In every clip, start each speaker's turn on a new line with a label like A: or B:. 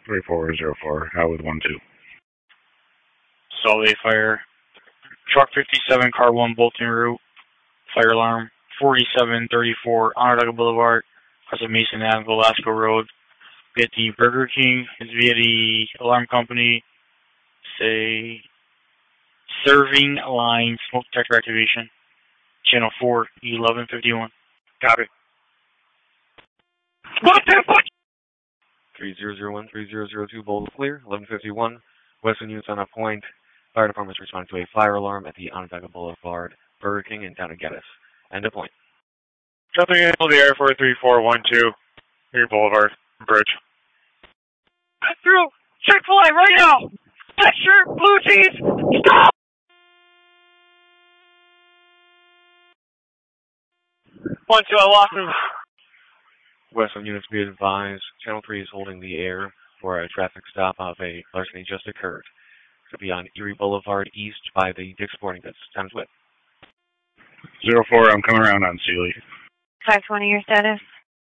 A: 3404, how with 1-2.
B: Solid A fire. Truck 57, car 1, bolting route. Fire alarm. 4734 Onondaga Boulevard, across of Mason Ave, Velasco Road. Via the Burger King. It's via the alarm company. Say, serving line smoke detector activation. Channel 4, 1151.
C: Copy.
D: 3001, 3002, bold clear, 1151. Western units on a point. Fire department's responding to a fire alarm at the Onondaga Boulevard Burger King in town of Geddes. End of point.
C: Jumping in the Air 43412, Erie Boulevard, Bridge.
E: I'm through Chick-fil-A right now! Black shirt, blue jeans, stop!
C: 1-2, I lost him.
D: Western units be advised, Channel 3 is holding the air for a traffic stop of a larceny just occurred. To be on Erie Boulevard East by the Dick's Sporting Goods. Time's with.
A: 04, I'm coming around on Sealy.
F: 520, your status?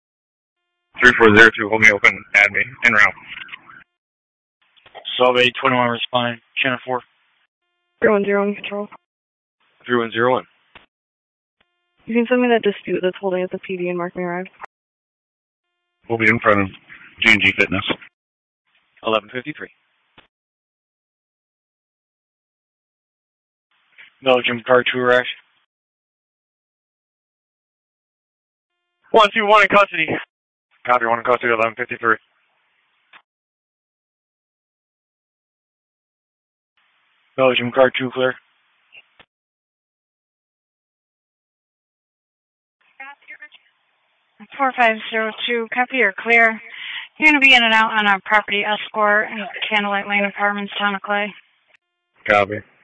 A: 3402, hold me open, add me, en route.
B: Solid A 21 responding. Channel 4.
G: 310 control.
D: 3101.
G: You can send me that dispute that's holding at the PD and mark me arrived.
A: We'll be in front of G&G Fitness.
D: 1153.
B: Belgium car 2 rash.
C: 1-2-1 in custody. Copy, 1 in custody, 1153.
B: Belgium car 2 clear.
F: Copy. 4502, copy, you're clear. You're going to be in and out on our property escort and Candlelight Lane Apartments, Town of Clay.
A: Copy.